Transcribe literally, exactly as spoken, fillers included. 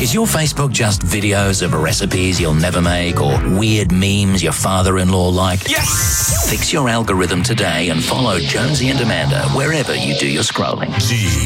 Is your Facebook just videos of recipes you'll never make or weird memes your father-in-law liked? Yes! Fix your algorithm today and follow Jonesy and Amanda wherever you do your scrolling. G.